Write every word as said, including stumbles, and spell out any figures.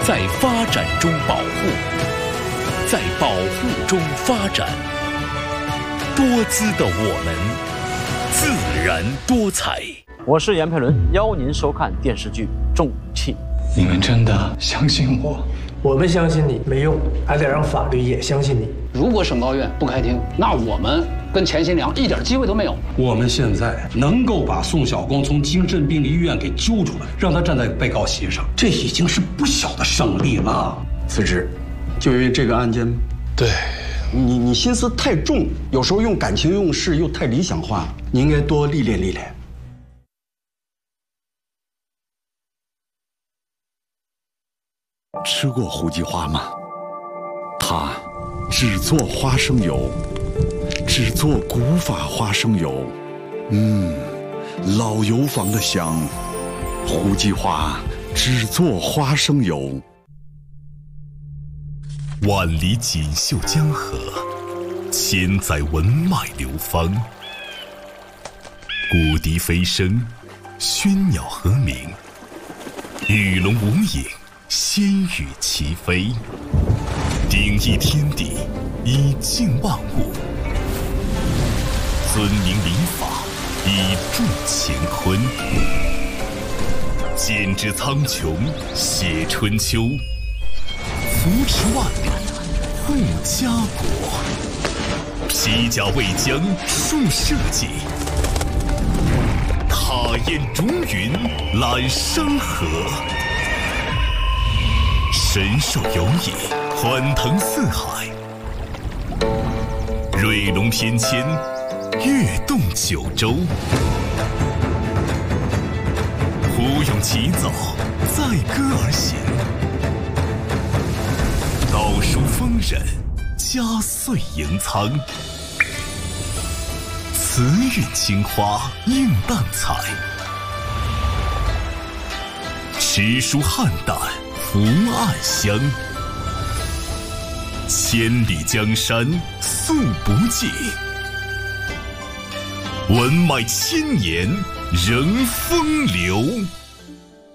在发展中保护，在保护中发展。多姿的我们，自然多彩。 我是闫佩伦，邀您收看电视剧《重器》。 你们真的相信我？ 我们相信你没用，还得让法律也相信你。 如果省高院不开庭，那我们跟钱新良一点机会都没有。 我们现在能够把宋晓光从精神病医院给揪出来，让他站在被告席上，这已经是不小的胜利了。 辞职，就因为这个案件？ 对， 你你心思太重，有时候用感情用事又太理想化，你应该多历练历练。 吃过胡记花吗？它只做花生油，只做古法花生油，嗯，老油坊的香。胡记花只做花生油。 万里锦绣江河，千载文脉流芳。古笛飞声，喧鸟和鸣，鱼龙无影，仙羽齐飞。鼎益天地，以静万物；尊明礼法，以助乾坤。剪纸苍穹，写春秋；扶持万里，护家国。披甲为疆，树社稷；踏雁逐云，揽山河。神兽游弋，欢腾四海；瑞龙翩跹，跃动九州。胡勇齐走，载歌而行；道书丰稔，家岁盈仓。慈韵青花，映淡彩；诗书汉淡，福暗香。千里江山素不尽，文脉千年仍风流。